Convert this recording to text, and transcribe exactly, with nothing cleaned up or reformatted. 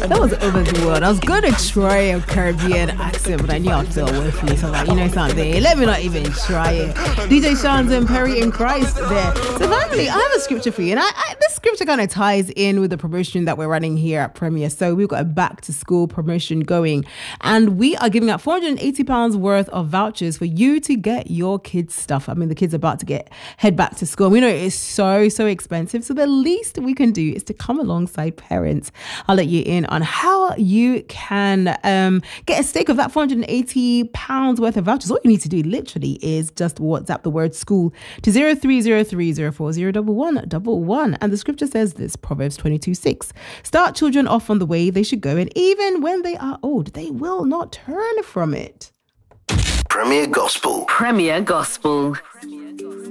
That was over the world. I was going to try a Caribbean accent, but I knew I'd feel worthless. So I was like, you know something, let me not even try it. D J Shans and Perry in Christ there. So finally, I have a scripture for you. And I, I, this scripture kind of ties in with the promotion that we're running here at Premier. So we've got a back to school promotion going. And we are giving out four hundred eighty pounds worth of vouchers for you to get your kids' stuff. I mean, the kids are about to get head back to school. We know it's so, so expensive. So the least we can do is to come alongside parents. I'll let you in on how you can um, get a stake of that four hundred eighty pounds worth of vouchers. All you need to do literally is just WhatsApp the word school to zero three zero three zero four zero one one one one. And the scripture says this, Proverbs twenty-two six. Start children off on the way they should go, and even when they are old, they will not turn from it. Premier Gospel. Premier Gospel.